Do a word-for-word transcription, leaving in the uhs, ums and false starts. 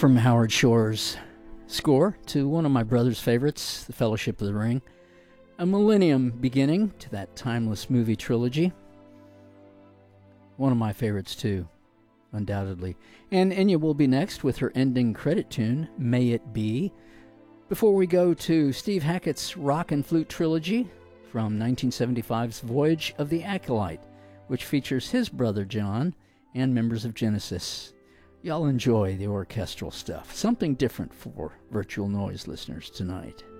from Howard Shore's score to one of my brother's favorites, The Fellowship of the Ring. A millennium beginning to that timeless movie trilogy. One of my favorites too, undoubtedly. And Enya will be next with her ending credit tune, May It Be. Before we go to Steve Hackett's Rock and Flute trilogy from nineteen seventy-five's Voyage of the Acolyte, which features his brother John and members of Genesis. Y'all enjoy the orchestral stuff. Something different for Virtual Noise listeners tonight.